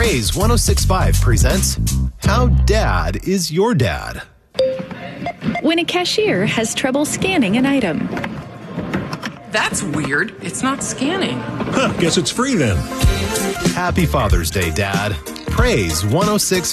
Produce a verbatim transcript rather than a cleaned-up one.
Praise one oh six point five presents How Dad is Your Dad? When a cashier has trouble scanning an item. That's weird. It's not scanning. Huh, guess it's free then. Happy Father's Day, Dad. Praise one oh six